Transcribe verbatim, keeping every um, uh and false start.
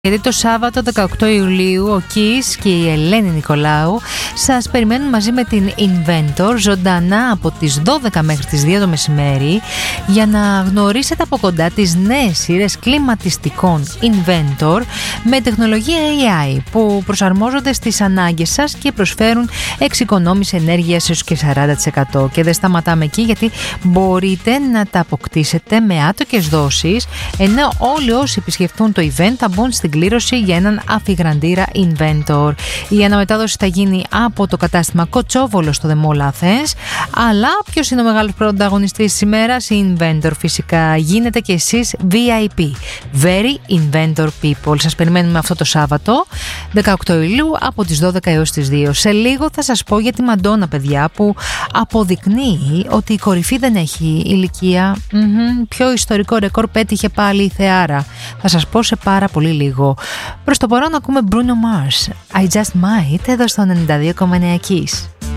Γιατί το Σάββατο δεκαοκτώ Ιουλίου ο Κις και η Ελένη Νικολάου σας περιμένουν μαζί με την Inventor ζωντανά από τις δώδεκα μέχρι τις δύο το μεσημέρι για να γνωρίσετε από κοντά τις νέες σειρές κλιματιστικών Inventor με τεχνολογία έι άι που προσαρμόζονται στις ανάγκες σας και προσφέρουν εξοικονόμηση ενέργειας έως και σαράντα τοις εκατό. Και δεν σταματάμε εκεί, γιατί μπορείτε να τα αποκτήσετε με άτοκες δόσεις, ενώ όλοι όσοι επισκεφτούν το event θα μπουν στην κλήρωση για έναν αφιγραντήρα Inventor. Η αναμετάδοση θα γίνει από το κατάστημα Κοτσόβολο στο The Mall Athens. Αλλά ποιος είναι ο μεγάλος πρωταγωνιστής της ημέρας? Η Inventor φυσικά. Γίνετε και εσείς βι άι πι. Very Inventor People. Σας περιμένουμε αυτό το Σάββατο δεκαοκτώ Ιουλίου από τις δώδεκα έως τις δύο. Σε λίγο θα σας πω για τη Μαντόνα, παιδιά, που αποδεικνύει ότι η κορυφή δεν έχει ηλικία. Mm-hmm. Ποιο ιστορικό ρεκόρ πέτυχε πάλι η θεάρα? Θα σας πω σε πάρα πολύ λίγο. Προς το παρόν ακούμε Bruno Mars, I Just Might, εδώ στο ενενήντα δύο κόμμα εννέα Kiss.